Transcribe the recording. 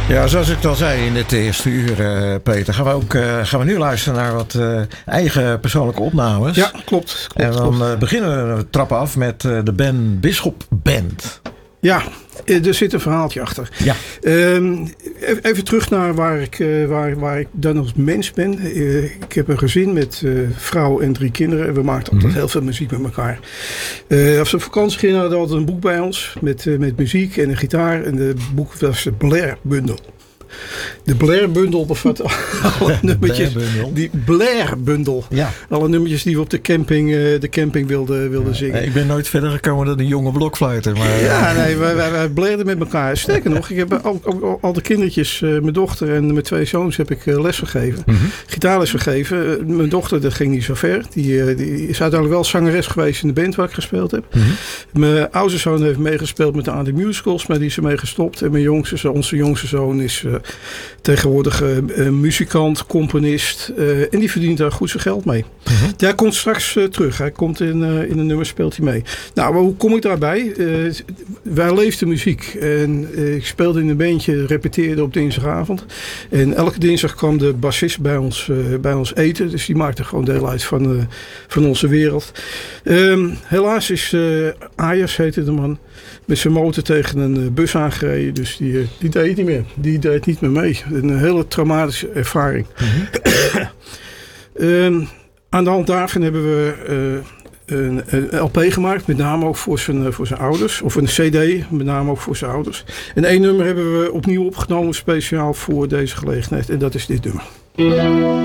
Ja, zoals ik al zei in het eerste uur, Peter, gaan we nu luisteren naar wat eigen persoonlijke opnames. Ja, klopt. En dan beginnen we trappen af met de Ben Bisschop Band. Ja, er zit een verhaaltje achter. Ja. Even terug naar waar ik dan als mens ben. Ik heb een gezin met vrouw en 3 kinderen. En we maakten altijd heel veel muziek met elkaar. Als we op vakantie gingen, hadden we altijd een boek bij ons. Met muziek en een gitaar. En de boek was de Blair Bundle. De Blair Bundle bevat alle nummertjes. Die Blair Bundle. Ja. Alle nummertjes die we op de camping wilden zingen. Ik ben nooit verder gekomen dan een jonge blokfluiter. Maar, ja, nee, wij blairden met elkaar. Sterker nog, ik heb ook al de kindertjes, mijn dochter en mijn 2 zoons heb ik les gegeven. Gitaarles gegeven. Mijn dochter, dat ging niet zo ver. Die is uiteindelijk wel zangeres geweest in de band waar ik gespeeld heb. Mijn oudste zoon heeft meegespeeld met de aan de musicals, maar die is ermee gestopt. En onze jongste zoon is tegenwoordig muzikant, componist. En die verdient daar goed zijn geld mee. Hij komt straks terug. Hij komt in een nummer, speelt hij mee. Nou, maar hoe kom ik daarbij? Wij leefden muziek. En ik speelde in een bandje, repeteerde op dinsdagavond. En elke dinsdag kwam de bassist bij ons eten. Dus die maakte gewoon deel uit van onze wereld. Helaas is Ayers, heette de man, met zijn motor tegen een bus aangereden. Dus die deed het niet meer. Die deed niet meer mee. Een hele traumatische ervaring. Aan de hand daarvan hebben we een LP gemaakt. Met name ook voor zijn ouders. Of een CD, met name ook voor zijn ouders. En 1 nummer hebben we opnieuw opgenomen speciaal voor deze gelegenheid. En dat is dit nummer.